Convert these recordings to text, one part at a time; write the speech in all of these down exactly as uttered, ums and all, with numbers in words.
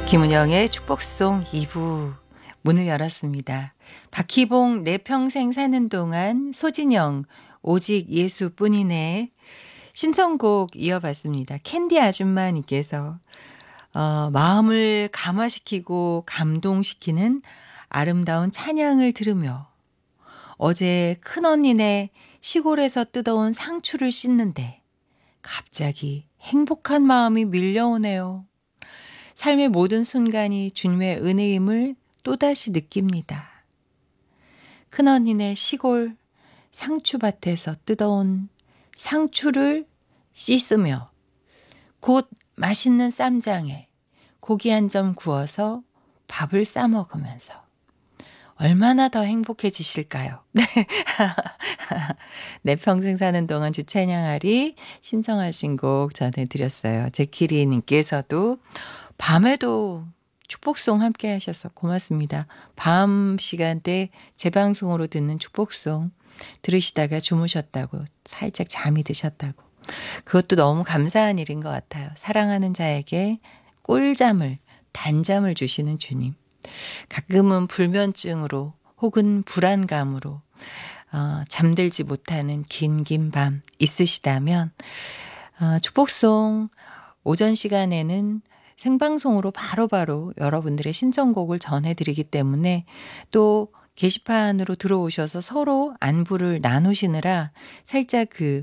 김은영의 축복송 이 부 문을 열었습니다. 박희봉 내 평생 사는 동안, 소진영 오직 예수뿐이네 신청곡 이어봤습니다. 캔디 아줌마님께서 어, 마음을 감화시키고 감동시키는 아름다운 찬양을 들으며 어제 큰언니네 시골에서 뜯어온 상추를 씻는데 갑자기 행복한 마음이 밀려오네요. 삶의 모든 순간이 주님의 은혜임을 또다시 느낍니다. 큰언니네 시골 상추밭에서 뜯어온 상추를 씻으며 곧 맛있는 쌈장에 고기 한 점 구워서 밥을 싸 먹으면서 얼마나 더 행복해지실까요? 네. 내 평생 사는 동안 주찬양아리 신청하신 곡 전해드렸어요. 제키리님께서도 밤에도 축복송 함께 하셔서 고맙습니다. 밤 시간대 재방송으로 듣는 축복송 들으시다가 주무셨다고, 살짝 잠이 드셨다고. 그것도 너무 감사한 일인 것 같아요. 사랑하는 자에게 꿀잠을, 단잠을 주시는 주님. 가끔은 불면증으로 혹은 불안감으로 어, 잠들지 못하는 긴 긴 밤 있으시다면 어, 축복송 오전 시간에는 생방송으로 바로바로 바로 여러분들의 신청곡을 전해드리기 때문에, 또 게시판으로 들어오셔서 서로 안부를 나누시느라 살짝 그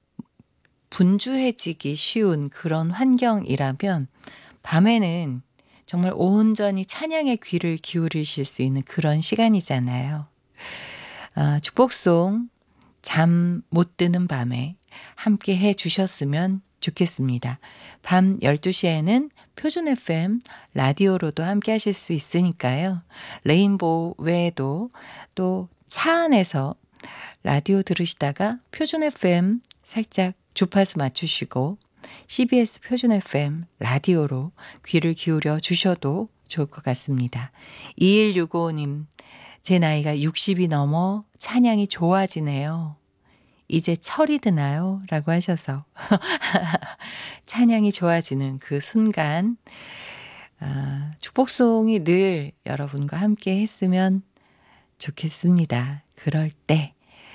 분주해지기 쉬운 그런 환경이라면 밤에는 정말 온전히 찬양의 귀를 기울이실 수 있는 그런 시간이잖아요. 아, 축복송 잠 못 드는 밤에 함께 해 주셨으면 좋겠습니다. 밤 열두 시에는 표준 에프엠 라디오로도 함께 하실 수 있으니까요. 레인보우 외에도 또 차 안에서 라디오 들으시다가 표준 에프엠 살짝 주파수 맞추시고 씨비에스 표준 에프엠 라디오로 귀를 기울여 주셔도 좋을 것 같습니다. 이일육오님, 제 나이가 육십이 넘어 찬양이 좋아지네요. 이제 철이 드나요? 라고 하셔서 찬양이 좋아지는 그 순간, 아, 축복송이 늘 여러분과 함께 했으면 좋겠습니다. 그럴 때